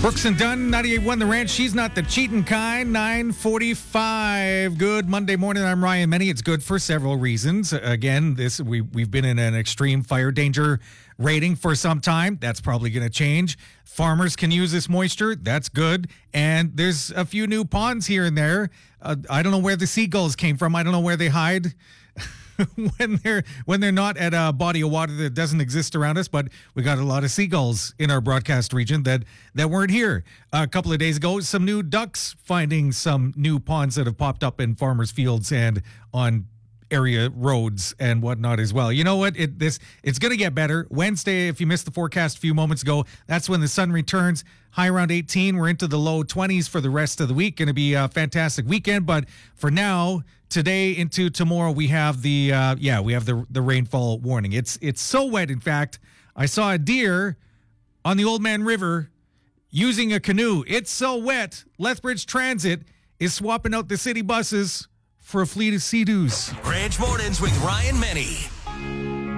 Brooks and Dunn, 98.1 The Ranch. She's not the cheating kind. 9:45. Good Monday morning. I'm Ryan Meny. It's good for several reasons. Again, we've been in an extreme fire danger rating for some time. That's probably going to change. Farmers can use this moisture. That's good. And there's a few new ponds here and there. I don't know where the seagulls came from. I don't know where they hide. when they're not at a body of water that doesn't exist around us, but we got a lot of seagulls in our broadcast region that weren't here a couple of days ago. Some new ducks finding some new ponds that have popped up in farmers' fields and on area roads and whatnot as well. You know what? It's going to get better. Wednesday, if you missed the forecast a few moments ago, that's when the sun returns. High around 18. We're into the low 20s for the rest of the week. Going to be a fantastic weekend. But for now, today into tomorrow, we have the rainfall warning. It's so wet. In fact, I saw a deer on the Old Man River using a canoe. It's so wet. Lethbridge Transit is swapping out the city buses for a fleet of Sea-Doos. Ranch Mornings with Ryan Meny.